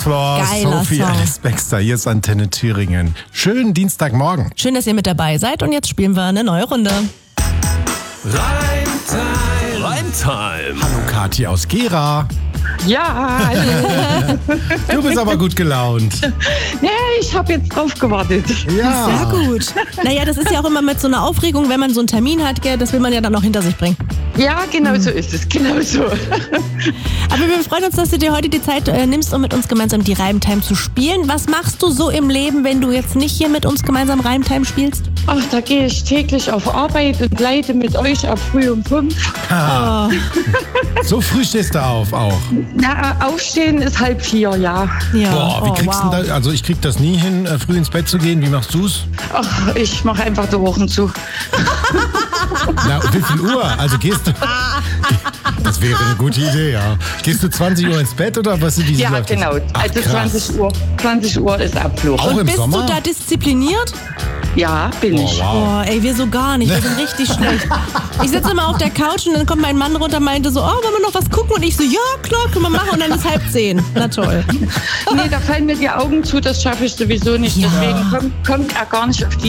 Geiler Sophie Song. Alice Baxter, hier ist Antenne Thüringen. Schönen Dienstagmorgen. Schön, dass ihr mit dabei seid und jetzt spielen wir eine neue Runde. Reimtime. Hallo Kathi aus Gera. Ja, hallo. Du bist aber gut gelaunt. Nee, ich habe jetzt drauf gewartet. Ja. Sehr gut. Naja, das ist ja auch immer mit so einer Aufregung, wenn man so einen Termin hat, gell, das will man ja dann auch hinter sich bringen. Ja, genau so ist es, genau so. Aber wir freuen uns, dass du dir heute die Zeit nimmst, um mit uns gemeinsam die Reimtime zu spielen. Was machst du so im Leben, wenn du jetzt nicht hier mit uns gemeinsam Reimtime spielst? Ach, da gehe ich täglich auf Arbeit und leite mit euch ab früh um 5. So früh stehst du auf auch. Na, aufstehen ist 3:30, ja. Ja. Boah, wie kriegst du denn da, also ich krieg das nie hin, früh ins Bett zu gehen. Wie machst du's? Ach, ich mache einfach die Ohren zu. Na, wie viel Uhr? Also gehst du... Das wäre eine gute Idee, ja. Gehst du 20 Uhr ins Bett oder was? Wie Ja, läuft das? genau. Ach, Also krass. 20 Uhr ist Abflug. Auch im Bist Sommer? du da diszipliniert? Ja, bin ich. Oh, wow. Oh, ey, wir so gar nicht. Wir sind richtig schlecht. Ich sitze immer auf der Couch und dann kommt mein Mann runter und meinte so, oh, wollen wir noch was gucken? Und ich so, ja, klar, können wir machen. Und dann ist 9:30. Na toll. Nee, da fallen mir die Augen zu, das schaffe ich sowieso nicht. Ja. Deswegen kommt er gar nicht auf die